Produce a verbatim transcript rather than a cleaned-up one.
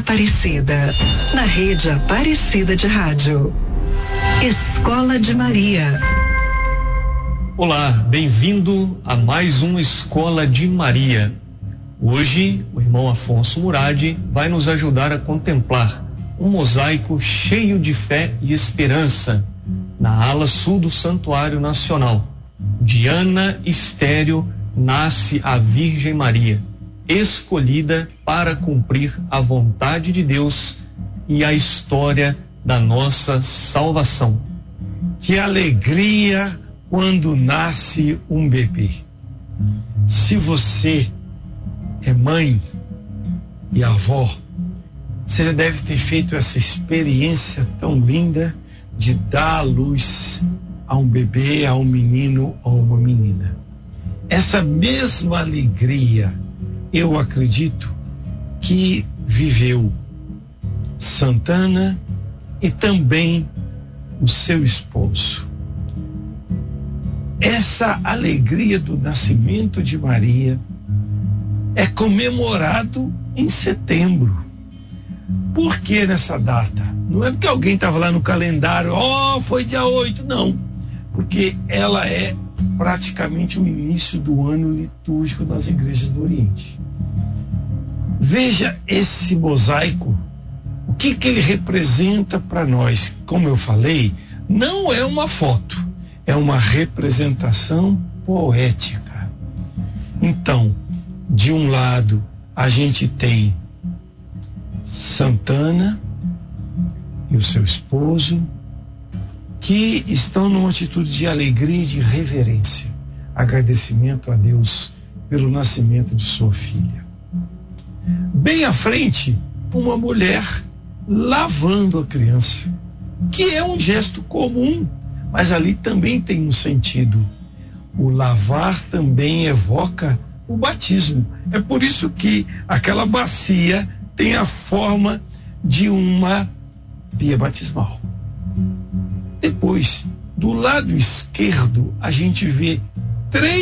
Aparecida, na rede Aparecida de Rádio. Escola de Maria. Olá, bem-vindo a mais um Escola de Maria. Hoje, o irmão Afonso Murad vai nos ajudar a contemplar um mosaico cheio de fé e esperança na ala sul do Santuário Nacional. Diana Estéreo nasce a Virgem Maria, escolhida para cumprir a vontade de Deus e a história da nossa salvação. Que alegria quando nasce um bebê. Se você é mãe e avó, você já deve ter feito essa experiência tão linda de dar à luz a um bebê, a um menino ou uma menina. Essa mesma alegria, eu acredito que viveu Santana e também o seu esposo. Essa alegria do nascimento de Maria é comemorado em setembro. Por que nessa data? Não é porque alguém estava lá no calendário, ó, oh, foi dia oito, não. Porque ela é praticamente o início do ano litúrgico nas igrejas do Oriente. Veja esse mosaico, o que, que ele representa para nós. Como eu falei, não é uma foto, é uma representação poética. Então, de um lado, a gente tem Santana e o seu esposo, que estão numa atitude de alegria e de reverência, agradecimento a Deus pelo nascimento de sua filha. Bem à frente, uma mulher lavando a criança, que é um gesto comum, mas ali também tem um sentido. O lavar também evoca o batismo. É por isso que aquela bacia tem a forma de uma pia batismal. Depois, do lado esquerdo, a gente vê três